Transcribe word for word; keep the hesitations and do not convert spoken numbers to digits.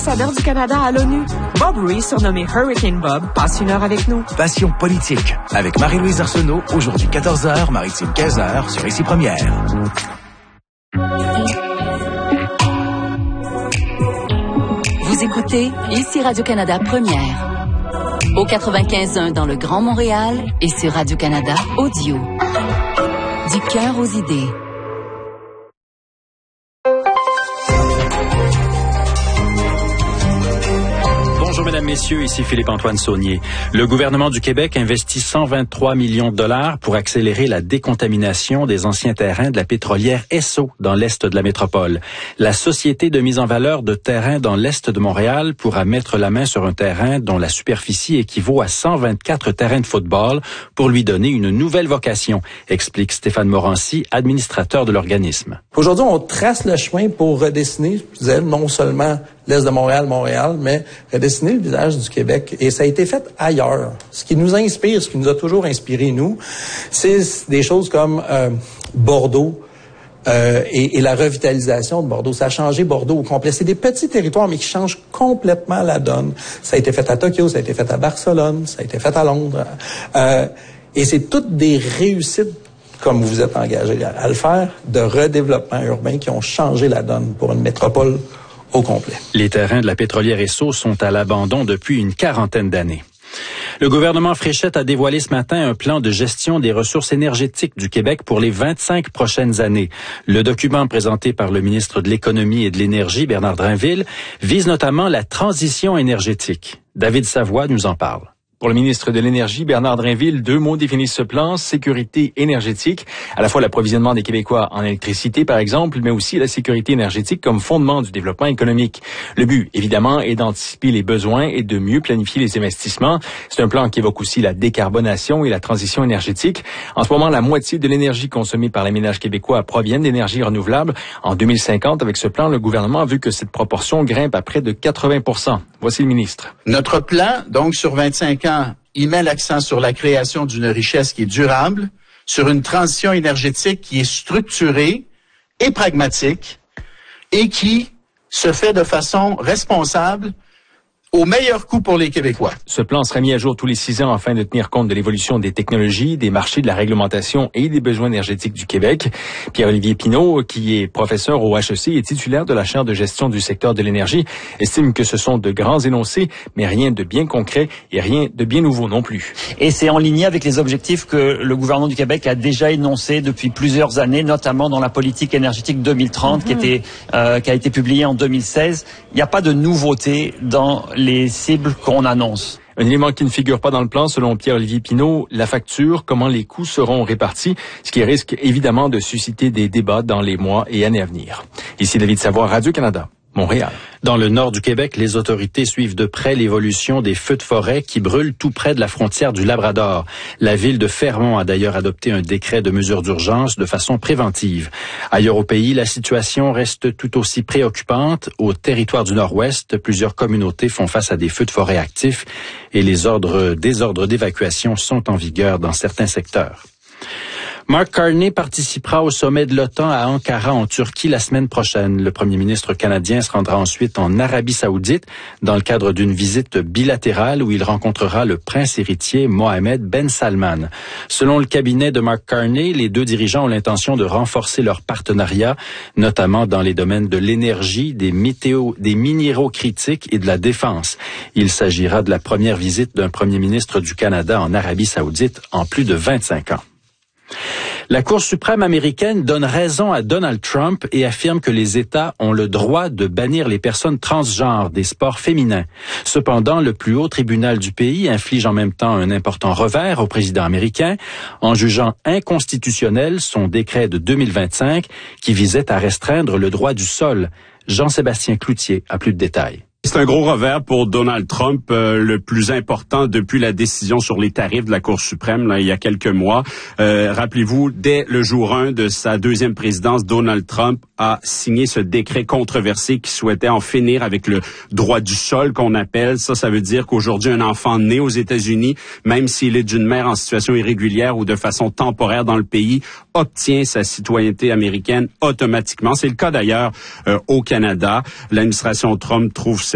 Ambassadeur du Canada à l'ONU, Bob Ray, surnommé Hurricane Bob, passe une heure avec nous. Passion politique, avec Marie-Louise Arsenault, aujourd'hui quatorze heures, Maritime quinze heures, sur Ici Première. Vous écoutez Ici Radio-Canada Première. Au quatre-vingt-quinze point un dans le Grand Montréal et sur Radio-Canada Audio. Du cœur aux idées. Bonjour mesdames, messieurs, ici Philippe-Antoine Saunier. Le gouvernement du Québec investit cent vingt-trois millions de dollars pour accélérer la décontamination des anciens terrains de la pétrolière Esso dans l'est de la métropole. La société de mise en valeur de terrains dans l'est de Montréal pourra mettre la main sur un terrain dont la superficie équivaut à cent vingt-quatre terrains de football pour lui donner une nouvelle vocation, explique Stéphane Morancy, administrateur de l'organisme. Aujourd'hui, on trace le chemin pour redessiner, je disais, non seulement l'est de Montréal, Montréal, mais redessiner le visage du Québec. Et ça a été fait ailleurs. Ce qui nous inspire, ce qui nous a toujours inspiré, nous, c'est des choses comme euh, Bordeaux euh, et, et la revitalisation de Bordeaux. Ça a changé Bordeaux au complet. C'est des petits territoires, mais qui changent complètement la donne. Ça a été fait à Tokyo, ça a été fait à Barcelone, ça a été fait à Londres. Euh, et c'est toutes des réussites, comme vous êtes engagés à, à le faire, de redéveloppement urbain qui ont changé la donne pour une métropole au complet. Les terrains de la pétrolière Esso sont à l'abandon depuis une quarantaine d'années. Le gouvernement Fréchette a dévoilé ce matin un plan de gestion des ressources énergétiques du Québec pour les vingt-cinq prochaines années. Le document présenté par le ministre de l'Économie et de l'Énergie, Bernard Drainville, vise notamment la transition énergétique. David Savoie nous en parle. Pour le ministre de l'Énergie, Bernard Drainville, deux mots définissent ce plan: sécurité énergétique, à la fois l'approvisionnement des Québécois en électricité, par exemple, mais aussi la sécurité énergétique comme fondement du développement économique. Le but, évidemment, est d'anticiper les besoins et de mieux planifier les investissements. C'est un plan qui évoque aussi la décarbonation et la transition énergétique. En ce moment, la moitié de l'énergie consommée par les ménages québécois proviennent d'énergies renouvelables. En deux mille cinquante, avec ce plan, le gouvernement a vu que cette proportion grimpe à près de quatre-vingts pour cent. Voici le ministre. Notre plan, donc, sur vingt-cinq ans, il met l'accent sur la création d'une richesse qui est durable, sur une transition énergétique qui est structurée et pragmatique et qui se fait de façon responsable au meilleur coût pour les Québécois. Ce plan sera mis à jour tous les six ans afin de tenir compte de l'évolution des technologies, des marchés, de la réglementation et des besoins énergétiques du Québec. Pierre-Olivier Pinault, qui est professeur au H E C et titulaire de la chaire de gestion du secteur de l'énergie, estime que ce sont de grands énoncés, mais rien de bien concret et rien de bien nouveau non plus. Et c'est en ligne avec les objectifs que le gouvernement du Québec a déjà énoncés depuis plusieurs années, notamment dans la politique énergétique deux mille trente, mmh. qui, était, euh, qui a été publiée en deux mille seize. Il n'y a pas de nouveauté dans les cibles qu'on annonce. Un élément qui ne figure pas dans le plan, selon Pierre-Olivier Pinault, la facture, comment les coûts seront répartis, ce qui risque évidemment de susciter des débats dans les mois et années à venir. Ici David Savoie, Radio-Canada, Montréal. Dans le nord du Québec, les autorités suivent de près l'évolution des feux de forêt qui brûlent tout près de la frontière du Labrador. La ville de Fermont a d'ailleurs adopté un décret de mesures d'urgence de façon préventive. Ailleurs au pays, la situation reste tout aussi préoccupante. Au territoire du Nord-Ouest, plusieurs communautés font face à des feux de forêt actifs et les ordres, désordres d'évacuation sont en vigueur dans certains secteurs. Mark Carney participera au sommet de l'OTAN à Ankara, en Turquie, la semaine prochaine. Le premier ministre canadien se rendra ensuite en Arabie saoudite dans le cadre d'une visite bilatérale où il rencontrera le prince héritier Mohammed Ben Salman. Selon le cabinet de Mark Carney, les deux dirigeants ont l'intention de renforcer leur partenariat, notamment dans les domaines de l'énergie, des, météo, des minéraux critiques et de la défense. Il s'agira de la première visite d'un premier ministre du Canada en Arabie saoudite en plus de vingt-cinq ans. La Cour suprême américaine donne raison à Donald Trump et affirme que les États ont le droit de bannir les personnes transgenres des sports féminins. Cependant, le plus haut tribunal du pays inflige en même temps un important revers au président américain en jugeant inconstitutionnel son décret de deux mille vingt-cinq qui visait à restreindre le droit du sol. Jean-Sébastien Cloutier a plus de détails. C'est un gros revers pour Donald Trump, euh, le plus important depuis la décision sur les tarifs de la Cour suprême, là, il y a quelques mois. Euh, rappelez-vous, dès le jour un de sa deuxième présidence, Donald Trump a signé ce décret controversé qui souhaitait en finir avec le droit du sol qu'on appelle. Ça, ça veut dire qu'aujourd'hui, un enfant né aux États-Unis, même s'il est d'une mère en situation irrégulière ou de façon temporaire dans le pays, obtient sa citoyenneté américaine automatiquement. C'est le cas d'ailleurs euh, au Canada. L'administration Trump trouve